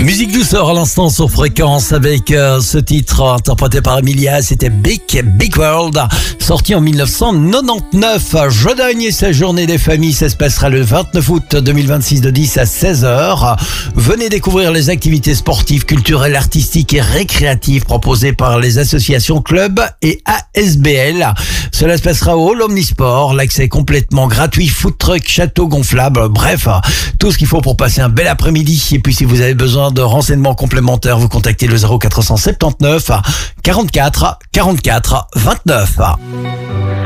Musique douceur à l'instant sur Fréquence avec ce titre interprété par Emilia, c'était Big World, sorti en 1999. Jodogne et sa journée des familles, ça se passera le 29 août 2026 de 10 à 16h. Venez découvrir les activités sportives, culturelles, artistiques et récréatives proposées par les associations Club et ASBL. Cela se passera au Hall Omnisport, l'accès est complètement gratuit, food truck, château gonflable, bref, tout ce qu'il faut pour passer un bel après-midi. Et puis si vous avez besoin de renseignements complémentaires, vous contactez le 0479 44 44 29.